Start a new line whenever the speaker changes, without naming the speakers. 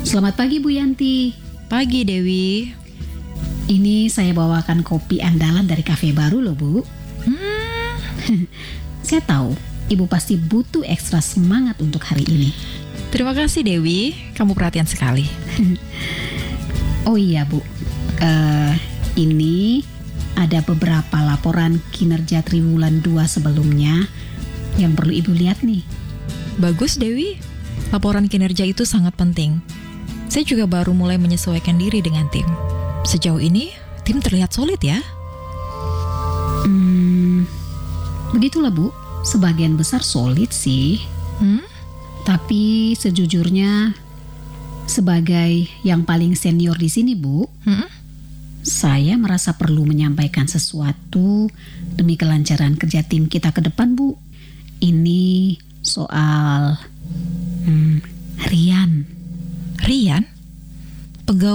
Selamat pagi Bu Yanti.
Pagi Dewi.
Ini saya bawakan kopi andalan dari kafe baru loh Bu. Saya tahu Ibu pasti butuh ekstra semangat untuk hari ini.
Terima kasih Dewi, kamu perhatian sekali.
Oh iya Bu, ini ada beberapa laporan kinerja triwulan 2 sebelumnya yang perlu Ibu lihat nih.
Bagus Dewi, laporan kinerja itu sangat penting. Saya juga baru mulai menyesuaikan diri dengan tim. Sejauh ini, tim terlihat solid ya.
Begitulah Bu, sebagian besar solid sih. Tapi sejujurnya, sebagai yang paling senior di sini Bu, saya merasa perlu menyampaikan sesuatu demi kelancaran kerja tim kita ke depan Bu. Ini soal Rian.
Rian? Pegawai